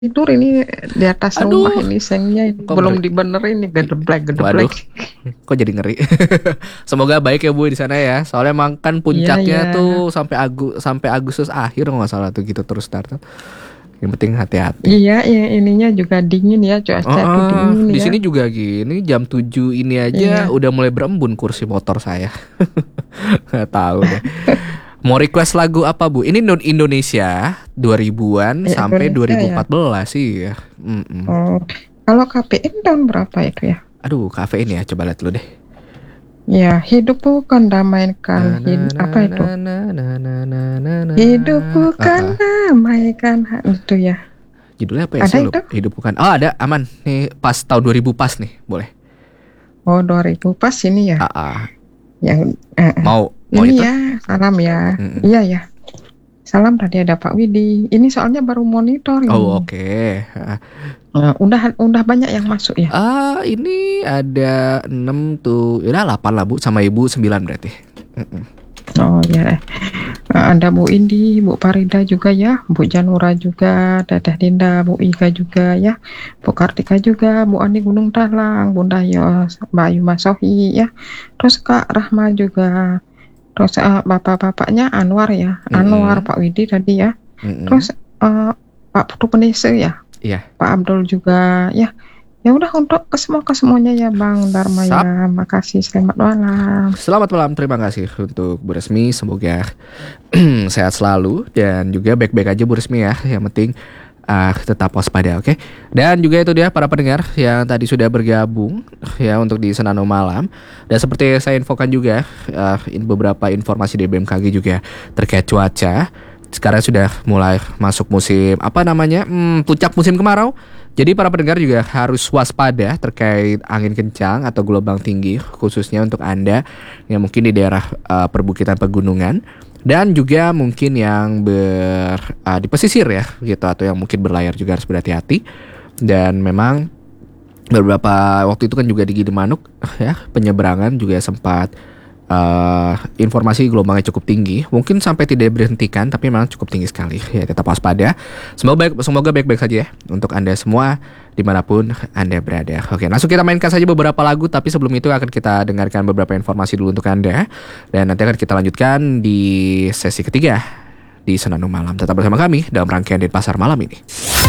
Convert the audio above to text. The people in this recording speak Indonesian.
tidur ini di atas rumah Aduh, ini sengnya ini kok ngeri? belum dibenerin nih gedeblek Waduh, gedeblek. kok jadi ngeri. Semoga baik ya Bu di sana ya. Soalnya emang kan Iya puncaknya ya. tuh sampai Agustus akhir kalau nggak salah tuh gitu terus start. Yang penting hati-hati. Iya ya, ininya juga dingin ya, cuaca tuh dingin Di ya. sini juga gini jam 7 ini aja Iya. udah mulai berembun kursi motor saya. Nggak tahu deh. Mau request lagu apa Bu? Ini non Indonesia 2000-an sampai Indonesia ya. 2014 sih ya. Mm-mm. Oh, kalau KPN tahun berapa itu ya? Aduh, kafe ini ya coba lihat dulu deh. Ya, hidup bukan damaikan Na na na apa itu? na na na na na na na. Hidup bukan Ah, ah. damaikan itu ya. Judulnya apa ya Ada sih lu? itu? Hidup bukan. Oh, ada aman. Nih pas tahun 2000 pas nih, boleh. Oh, 2000 pas ini ya. Ah, ah. Yang Mau ini itu? ya, salam ya. Mm-mm. Iya ya. Salam tadi ada Pak Widi. Ini soalnya baru monitor Oh, ini. oke. Udah banyak yang masuk ya. Ini ada 6 tuh. Ya 8 lah Bu, sama Ibu 9 berarti. Mm-mm. Oh ya. Ada Bu Indi, Bu Farida juga ya, Bu Janura juga, Teteh Dinda, Bu Ika juga ya, Bu Kartika juga, Bu Ani Gunung Talang, Bunda Yos, Mbak Ayu Masohi ya. Terus Kak Rahma juga. Terus bapak-bapaknya Anwar ya, Anwar, Mm-mm. Pak Widi tadi ya. Mm-mm. Terus Pak Putu Penese ya, Iya. Pak Abdul juga ya. Ya udah untuk kesemuanya ya Bang Dharma Sap. ya. Makasih, selamat malam. Selamat malam, terima kasih untuk Bu Resmi. Semoga sehat selalu dan juga baik-baik aja Bu Resmi ya. Yang penting tetap waspada, oke? Dan juga itu dia para pendengar yang tadi sudah bergabung ya untuk di Senano Malam. Dan seperti saya infokan juga beberapa informasi dari BMKG juga terkait cuaca. Sekarang sudah mulai masuk musim apa namanya puncak musim kemarau. Jadi para pendengar juga harus waspada terkait angin kencang atau gelombang tinggi khususnya untuk Anda yang mungkin di daerah perbukitan pegunungan dan juga mungkin yang di pesisir ya gitu atau yang mungkin berlayar juga harus berhati-hati. Dan memang beberapa waktu itu kan juga di Gilimanuk ya penyeberangan juga sempat informasi gelombangnya cukup tinggi, mungkin sampai tidak berhentikan, tapi memang cukup tinggi sekali. Ya tetap waspada. Semoga baik-baik saja ya untuk Anda semua dimanapun Anda berada. Oke, langsung kita mainkan saja beberapa lagu, tapi sebelum itu akan kita dengarkan beberapa informasi dulu untuk Anda, dan nanti akan kita lanjutkan di sesi ketiga di Senandung Malam. Tetap bersama kami dalam rangkaian Denpasar malam ini.